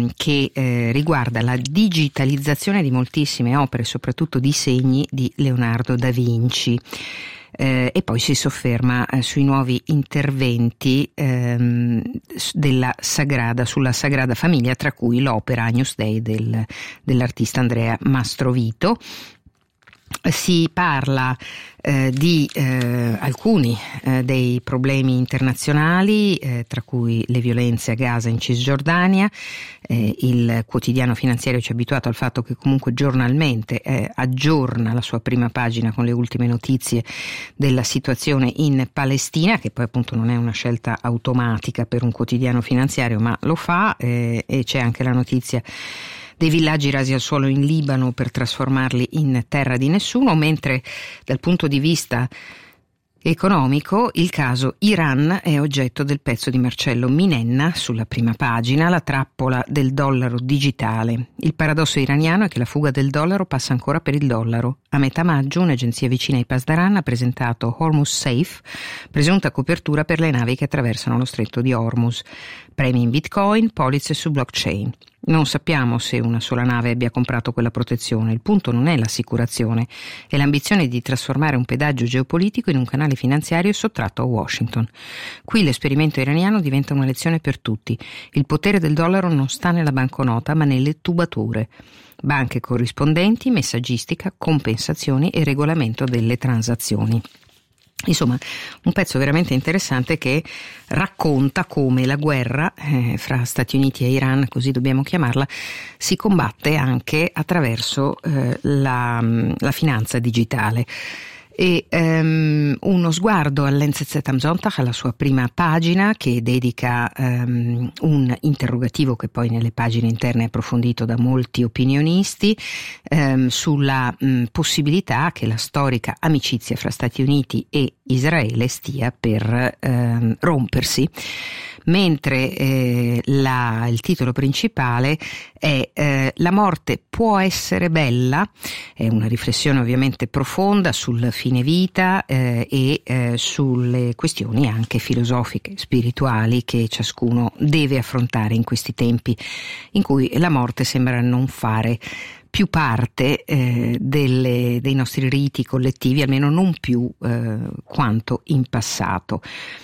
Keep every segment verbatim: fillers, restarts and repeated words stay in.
ehm, che eh, riguarda la digitalizzazione di moltissime opere, soprattutto disegni di Leonardo da Vinci. Eh, e poi si sofferma eh, sui nuovi interventi ehm, della Sagrada, sulla Sagrada Famiglia, tra cui l'opera Agnus Dei del, dell'artista Andrea Mastrovito. Si parla eh, di eh, alcuni eh, dei problemi internazionali, eh, tra cui le violenze a Gaza e in Cisgiordania. Eh, il quotidiano finanziario ci ha abituato al fatto che comunque giornalmente eh, aggiorna la sua prima pagina con le ultime notizie della situazione in Palestina, che poi appunto non è una scelta automatica per un quotidiano finanziario, ma lo fa, eh, e c'è anche la notizia dei villaggi rasi al suolo in Libano per trasformarli in terra di nessuno, mentre dal punto di vista economico il caso Iran è oggetto del pezzo di Marcello Minenna sulla prima pagina, la trappola del dollaro digitale. Il paradosso iraniano è che la fuga del dollaro passa ancora per il dollaro. A metà maggio un'agenzia vicina ai Pasdaran ha presentato Hormuz Safe, presunta copertura per le navi che attraversano lo stretto di Hormuz. Premi in bitcoin, polizze su blockchain. Non sappiamo se una sola nave abbia comprato quella protezione. Il punto non è l'assicurazione, è l'ambizione di trasformare un pedaggio geopolitico in un canale finanziario sottratto a Washington. Qui l'esperimento iraniano diventa una lezione per tutti. Il potere del dollaro non sta nella banconota, ma nelle tubature. Banche corrispondenti, messaggistica, compensazioni e regolamento delle transazioni. Insomma, un pezzo veramente interessante che racconta come la guerra eh, fra Stati Uniti e Iran, così dobbiamo chiamarla, si combatte anche attraverso eh, la, la finanza digitale. E um, uno sguardo all'N Z Z am Sonntag, alla sua prima pagina, che dedica um, un interrogativo che poi nelle pagine interne è approfondito da molti opinionisti um, sulla um, possibilità che la storica amicizia fra Stati Uniti e Israele stia per um, rompersi. Mentre eh, la, il titolo principale è eh, La morte può essere bella, è una riflessione ovviamente profonda sul fine vita eh, e eh, sulle questioni anche filosofiche, spirituali che ciascuno deve affrontare in questi tempi in cui la morte sembra non fare più parte eh, delle, dei nostri riti collettivi, almeno non più eh, quanto in passato.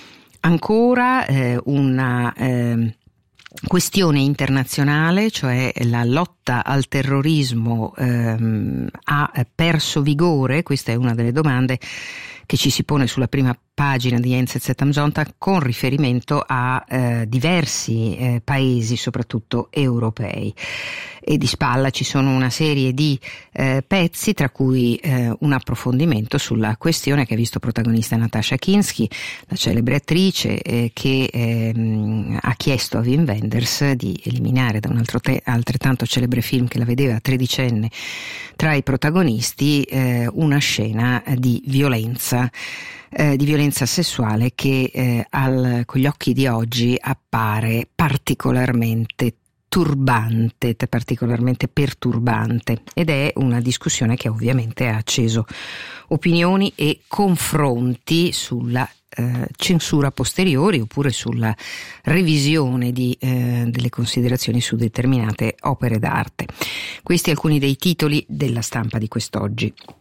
Ancora eh, una eh, questione internazionale, cioè la lotta al terrorismo ehm, ha perso vigore. Questa è una delle domande che ci si pone sulla prima pagina di N Z Z am Sonntag con riferimento a eh, diversi eh, paesi, soprattutto europei. E di spalla ci sono una serie di eh, pezzi, tra cui eh, un approfondimento sulla questione che ha visto protagonista Natasha Kinski, la celebre attrice eh, che eh, ha chiesto a Wim Wenders di eliminare da un altro te- altrettanto celebre film che la vedeva tredicenne tra i protagonisti eh, una scena di violenza Eh, di violenza sessuale che eh, al, con gli occhi di oggi appare particolarmente turbante, particolarmente perturbante, ed è una discussione che ovviamente ha acceso opinioni e confronti sulla eh, censura posteriori oppure sulla revisione di, eh, delle considerazioni su determinate opere d'arte. Questi alcuni dei titoli della stampa di quest'oggi.